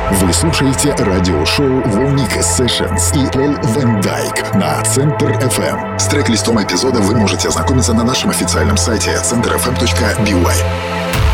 Вы слушаете радиошоу Вонник Sessions и Пол Ван Дайк на Центр FM. С трек-листом эпизода вы можете ознакомиться на нашем официальном сайте centerfm.by.